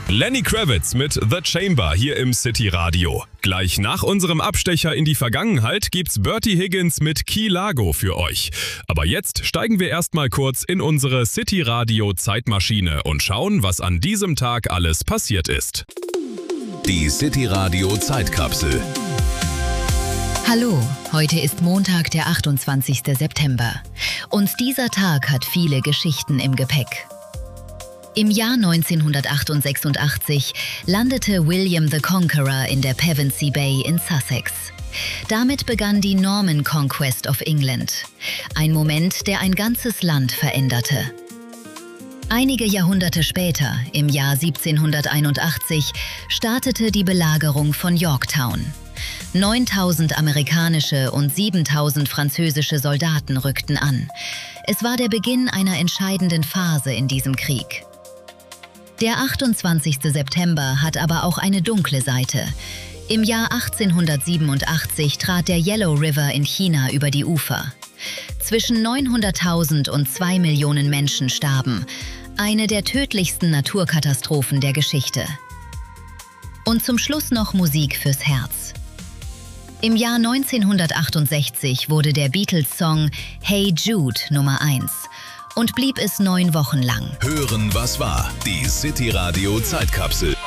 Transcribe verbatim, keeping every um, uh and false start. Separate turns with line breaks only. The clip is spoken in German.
Lenny Kravitz mit The Chamber hier im City Radio. Gleich nach unserem Abstecher in die Vergangenheit gibt's Bertie Higgins mit Key Largo für euch. Aber jetzt steigen wir erstmal kurz in unsere City Radio Zeitmaschine und schauen, was an diesem Tag alles passiert ist.
Die City Radio Zeitkapsel.
Hallo, heute ist Montag, der achtundzwanzigste September. Und dieser Tag hat viele Geschichten im Gepäck. Im Jahr neunzehnhundertachtundsechsundachtzig landete William the Conqueror in der Pevensey Bay in Sussex. Damit begann die Norman Conquest of England. Ein Moment, der ein ganzes Land veränderte. Einige Jahrhunderte später, im Jahr siebzehnhunderteinundachtzig, startete die Belagerung von Yorktown. neuntausend amerikanische und siebentausend französische Soldaten rückten an. Es war der Beginn einer entscheidenden Phase in diesem Krieg. Der achtundzwanzigste September hat aber auch eine dunkle Seite. Im Jahr achtzehnhundertsiebenundachtzig trat der Yellow River in China über die Ufer. Zwischen neunhunderttausend und zwei Millionen Menschen starben. Eine der tödlichsten Naturkatastrophen der Geschichte. Und zum Schluss noch Musik fürs Herz. Im Jahr neunzehnhundertachtundsechzig wurde der Beatles-Song Hey Jude Nummer eins und blieb es neun Wochen lang.
Hören, was war? Die City Radio Zeitkapsel.